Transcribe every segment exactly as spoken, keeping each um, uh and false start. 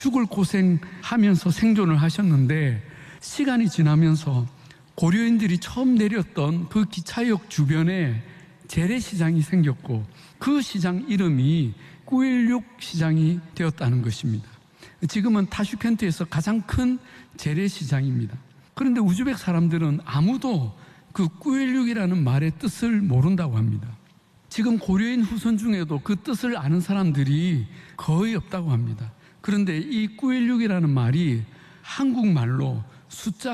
죽을 고생하면서 생존을 하셨는데, 시간이 지나면서 고려인들이 처음 내렸던 그 기차역 주변에 재래시장이 생겼고, 그 시장 이름이 구일육 시장이 되었다는 것입니다. 지금은 타슈켄트에서 가장 큰 재래시장입니다. 그런데 우즈벡 사람들은 아무도 그 구일육이라는 말의 뜻을 모른다고 합니다. 지금 고려인 후손 중에도 그 뜻을 아는 사람들이 거의 없다고 합니다. 그런데 이 구일육이라는 말이 한국말로 숫자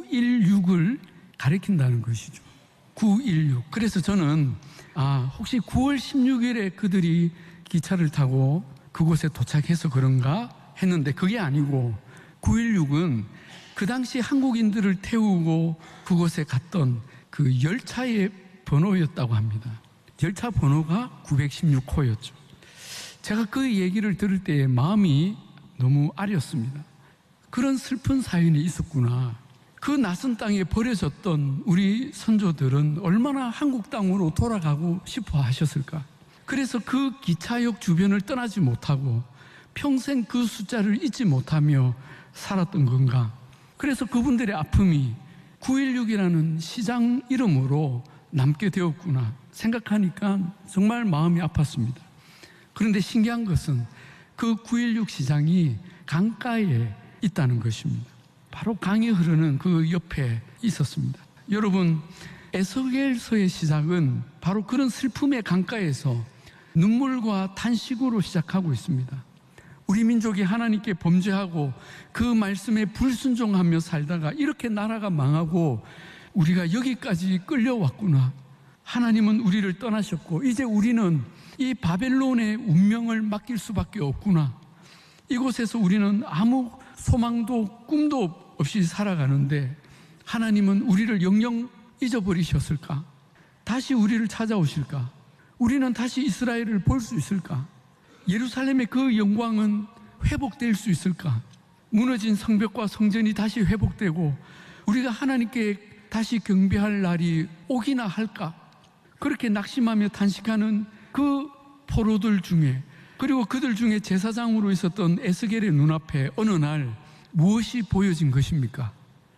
구일육을 가리킨다는 것이죠. 구일육. 그래서 저는 아, 혹시 구월 십육일에 그들이 기차를 타고 그곳에 도착해서 그런가 했는데 그게 아니고, 구일육은 그 당시 한국인들을 태우고 그곳에 갔던 그 열차의 번호였다고 합니다. 열차 번호가 구백십육 호였죠. 제가 그 얘기를 들을 때 마음이 너무 아렸습니다. 그런 슬픈 사연이 있었구나. 그 낯선 땅에 버려졌던 우리 선조들은 얼마나 한국 땅으로 돌아가고 싶어 하셨을까. 그래서 그 기차역 주변을 떠나지 못하고 평생 그 숫자를 잊지 못하며 살았던 건가. 그래서 그분들의 아픔이 구일육이라는 시장 이름으로 남게 되었구나 생각하니까 정말 마음이 아팠습니다. 그런데 신기한 것은 그 구일육 시장이 강가에 있다는 것입니다. 바로 강이 흐르는 그 옆에 있었습니다. 여러분, 에스겔서의 시작은 바로 그런 슬픔의 강가에서 눈물과 탄식으로 시작하고 있습니다. 우리 민족이 하나님께 범죄하고 그 말씀에 불순종하며 살다가 이렇게 나라가 망하고 우리가 여기까지 끌려왔구나. 하나님은 우리를 떠나셨고 이제 우리는 이 바벨론의 운명을 맡길 수밖에 없구나. 이곳에서 우리는 아무 소망도 꿈도 없이 살아가는데 하나님은 우리를 영영 잊어버리셨을까? 다시 우리를 찾아오실까? 우리는 다시 이스라엘을 볼 수 있을까? 예루살렘의 그 영광은 회복될 수 있을까? 무너진 성벽과 성전이 다시 회복되고 우리가 하나님께 다시 경배할 날이 오기나 할까? 그렇게 낙심하며 탄식하는 그 포로들 중에, 그리고 그들 중에 제사장으로 있었던 에스겔의 눈앞에 어느 날 무엇이 보여진 것입니까?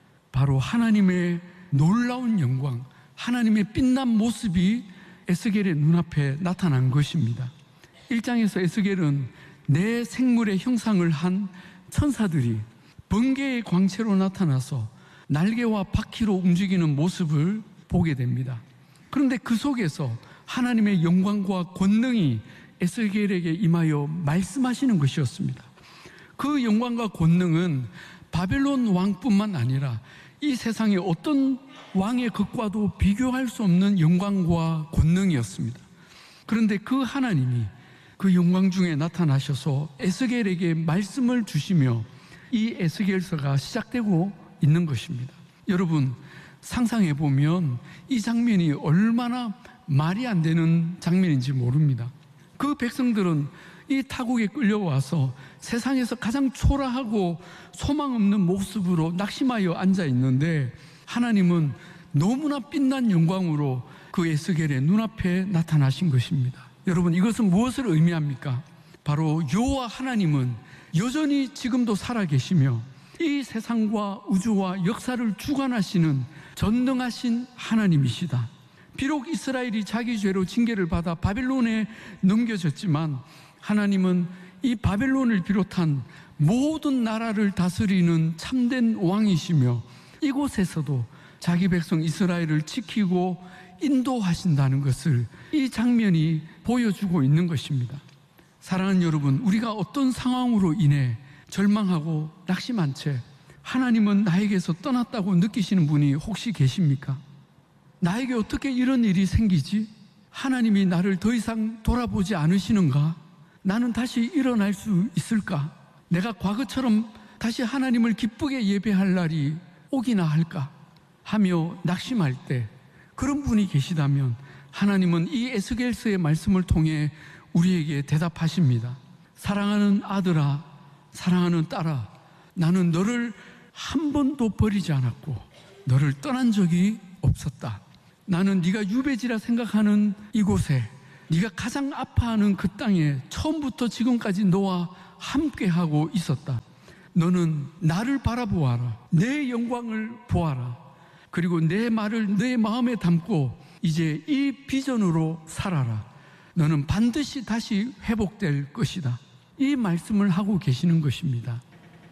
바로 하나님의 놀라운 영광, 하나님의 빛난 모습이 에스겔의 눈앞에 나타난 것입니다. 일 장에서 에스겔은 내 생물의 형상을 한 천사들이 번개의 광채로 나타나서 날개와 바퀴로 움직이는 모습을 보게 됩니다. 그런데 그 속에서 하나님의 영광과 권능이 에스겔에게 임하여 말씀하시는 것이었습니다. 그 영광과 권능은 바벨론 왕뿐만 아니라 이 세상의 어떤 왕의 것과도 비교할 수 없는 영광과 권능이었습니다. 그런데 그 하나님이 그 영광 중에 나타나셔서 에스겔에게 말씀을 주시며 이 에스겔서가 시작되고 있는 것입니다. 여러분, 상상해 보면 이 장면이 얼마나 말이 안 되는 장면인지 모릅니다. 그 백성들은 이 타국에 끌려와서 세상에서 가장 초라하고 소망 없는 모습으로 낙심하여 앉아 있는데 하나님은 너무나 빛난 영광으로 그 에스겔의 눈앞에 나타나신 것입니다. 여러분, 이것은 무엇을 의미합니까? 바로 여호와 하나님은 여전히 지금도 살아계시며 이 세상과 우주와 역사를 주관하시는 전능하신 하나님이시다. 비록 이스라엘이 자기 죄로 징계를 받아 바벨론에 넘겨졌지만 하나님은 이 바벨론을 비롯한 모든 나라를 다스리는 참된 왕이시며 이곳에서도 자기 백성 이스라엘을 지키고 인도하신다는 것을 이 장면이 보여주고 있는 것입니다. 사랑하는 여러분, 우리가 어떤 상황으로 인해 절망하고 낙심한 채 하나님은 나에게서 떠났다고 느끼시는 분이 혹시 계십니까? 나에게 어떻게 이런 일이 생기지? 하나님이 나를 더 이상 돌아보지 않으시는가? 나는 다시 일어날 수 있을까? 내가 과거처럼 다시 하나님을 기쁘게 예배할 날이 오기나 할까? 하며 낙심할 때 그런 분이 계시다면 하나님은 이 에스겔서의 말씀을 통해 우리에게 대답하십니다. 사랑하는 아들아, 사랑하는 딸아, 나는 너를 한 번도 버리지 않았고 너를 떠난 적이 없었다. 나는 네가 유배지라 생각하는 이곳에, 네가 가장 아파하는 그 땅에 처음부터 지금까지 너와 함께하고 있었다. 너는 나를 바라보아라. 내 영광을 보아라. 그리고 내 말을 내 마음에 담고 이제 이 비전으로 살아라. 너는 반드시 다시 회복될 것이다. 이 말씀을 하고 계시는 것입니다.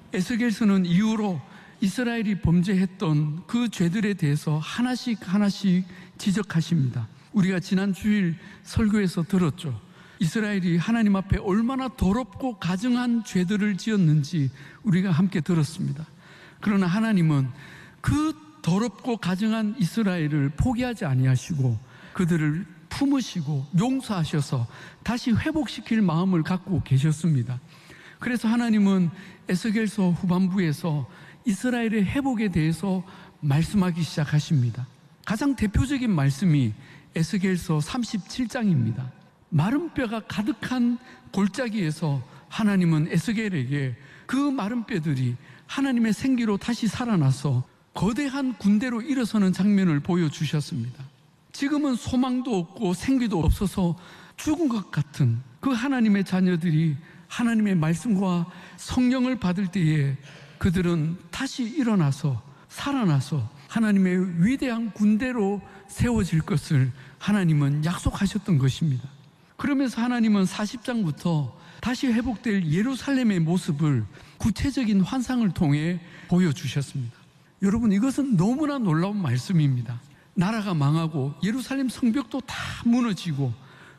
에스겔서는 이후로 이스라엘이 범죄했던 그 죄들에 대해서 하나씩 하나씩 지적하십니다. 우리가 지난 주일 설교에서 들었죠. 이스라엘이 하나님 앞에 얼마나 더럽고 가증한 죄들을 지었는지 우리가 함께 들었습니다. 그러나 하나님은 그 더럽고 가증한 이스라엘을 포기하지 아니하시고 그들을 품으시고 용서하셔서 다시 회복시킬 마음을 갖고 계셨습니다. 그래서 하나님은 에스겔서 후반부에서 이스라엘의 회복에 대해서 말씀하기 시작하십니다. 가장 대표적인 말씀이 에스겔서 삼십칠 장입니다. 마른 뼈가 가득한 골짜기에서 하나님은 에스겔에게 그 마른 뼈들이 하나님의 생기로 다시 살아나서 거대한 군대로 일어서는 장면을 보여주셨습니다. 지금은 소망도 없고 생기도 없어서 죽은 것 같은 그 하나님의 자녀들이 하나님의 말씀과 성령을 받을 때에 그들은 다시 일어나서 살아나서 하나님의 위대한 군대로 세워질 것을 하나님은 약속하셨던 것입니다. 그러면서 하나님은 사십 장부터 다시 회복될 예루살렘의 모습을 구체적인 환상을 통해 보여주셨습니다. 여러분, 이것은 너무나 놀라운 말씀입니다. 나라가 망하고 예루살렘 성벽도 다 무너지고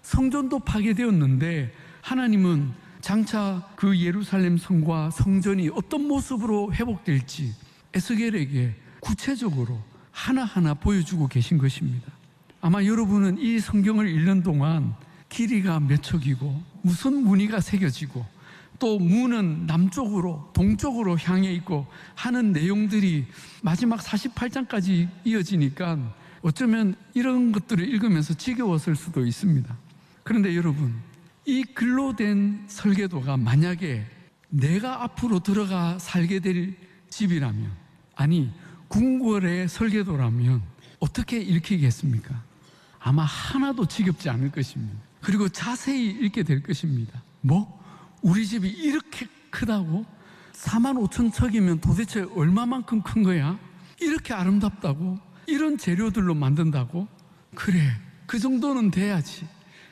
성전도 파괴되었는데 하나님은 장차 그 예루살렘 성과 성전이 어떤 모습으로 회복될지 에스겔에게 구체적으로 하나하나 보여주고 계신 것입니다. 아마 여러분은 이 성경을 읽는 동안 길이가 몇 척이고 무슨 무늬가 새겨지고 또 문은 남쪽으로 동쪽으로 향해 있고 하는 내용들이 마지막 사십팔 장까지 이어지니까 어쩌면 이런 것들을 읽으면서 지겨웠을 수도 있습니다. 그런데 여러분, 이 글로 된 설계도가 만약에 내가 앞으로 들어가 살게 될 집이라면, 아니 궁궐의 설계도라면 어떻게 읽히겠습니까? 아마 하나도 지겹지 않을 것입니다. 그리고 자세히 읽게 될 것입니다. 뭐? 우리 집이 이렇게 크다고? 사만 오천 척이면 도대체 얼마만큼 큰 거야? 이렇게 아름답다고? 이런 재료들로 만든다고? 그래, 그 정도는 돼야지.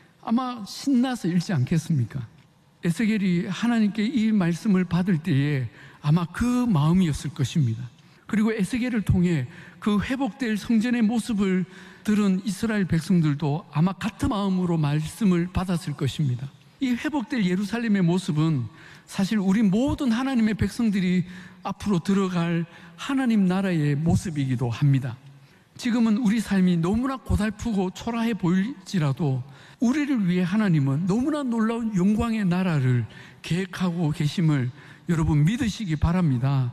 아마 신나서 읽지 않겠습니까? 에스겔이 하나님께 이 말씀을 받을 때에 아마 그 마음이었을 것입니다. 그리고 에스겔을 통해 그 회복될 성전의 모습을 들은 이스라엘 백성들도 아마 같은 마음으로 말씀을 받았을 것입니다. 이 회복될 예루살렘의 모습은 사실 우리 모든 하나님의 백성들이 앞으로 들어갈 하나님 나라의 모습이기도 합니다. 지금은 우리 삶이 너무나 고달프고 초라해 보일지라도 우리를 위해 하나님은 너무나 놀라운 영광의 나라를 계획하고 계심을 여러분 믿으시기 바랍니다.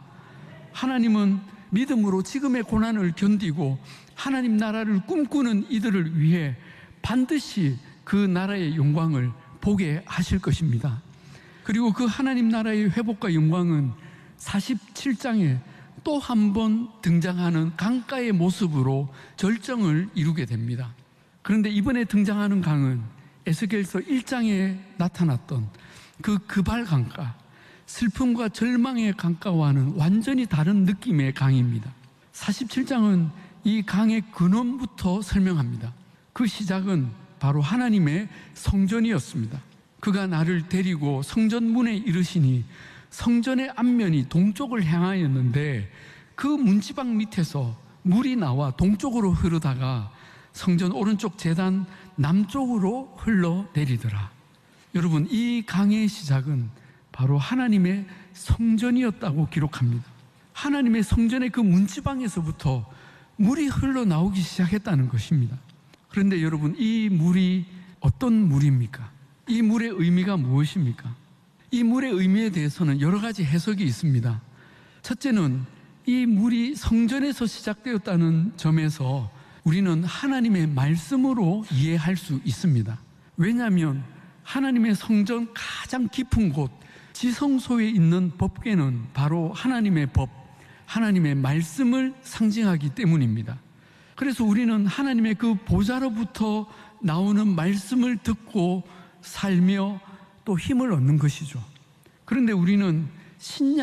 하나님은 믿음으로 지금의 고난을 견디고 하나님 나라를 꿈꾸는 이들을 위해 반드시 그 나라의 영광을 보게 하실 것입니다. 그리고 그 하나님 나라의 회복과 영광은 사십칠 장에 또 한 번 등장하는 강가의 모습으로 절정을 이루게 됩니다. 그런데 이번에 등장하는 강은 에스겔서 일 장에 나타났던 그 그발 강가, 슬픔과 절망의 강가와는 완전히 다른 느낌의 강입니다. 사십칠 장은 이 강의 근원부터 설명합니다. 그 시작은 바로 하나님의 성전이었습니다. 그가 나를 데리고 성전 문에 이르시니 성전의 앞면이 동쪽을 향하였는데 그 문지방 밑에서 물이 나와 동쪽으로 흐르다가 성전 오른쪽 제단 남쪽으로 흘러내리더라. 여러분, 이 강의 시작은 바로 하나님의 성전이었다고 기록합니다. 하나님의 성전의 그 문지방에서부터 물이 흘러나오기 시작했다는 것입니다. 그런데 여러분, 이 물이 어떤 물입니까? 이 물의 의미가 무엇입니까? 이 물의 의미에 대해서는 여러 가지 해석이 있습니다. 첫째는 이 물이 성전에서 시작되었다는 점에서 우리는 하나님의 말씀으로 이해할 수 있습니다. 왜냐하면 하나님의 성전 가장 깊은 곳, 지성소에 있는 법궤는 바로 하나님의 법, 하나님의 말씀을 상징하기 때문입니다. 그래서 우리는 하나님의 그 보좌로부터 나오는 말씀을 듣고 살며 또 힘을 얻는 것이죠. 그런데 우리는 신약